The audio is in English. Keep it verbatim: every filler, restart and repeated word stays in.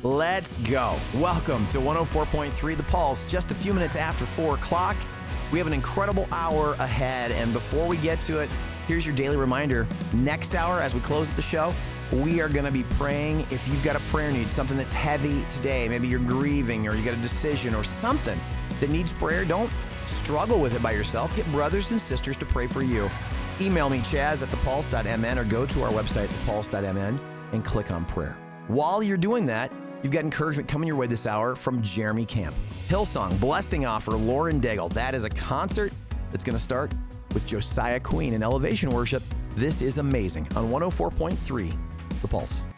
Let's go. Welcome to one oh four point three The Pulse. Just a few minutes after four o'clock. We have an incredible hour ahead, and before we get to it, here's your daily reminder. Next hour, as we close the show, we are going to be praying. If you've got a prayer need, something that's heavy today, maybe you're grieving or you got a decision or something that needs prayer, don't struggle with it by yourself. Get brothers and sisters to pray for you. Email me, Chaz at the pulse dot m n, or go to our website, the pulse dot m n, and click on prayer. While you're doing that, you've got encouragement coming your way this hour from Jeremy Camp. Hillsong, Blessing Offer, Lauren Daigle. That is a concert that's going to start with Josiah Queen in Elevation Worship. This is amazing on one oh four point three The Pulse.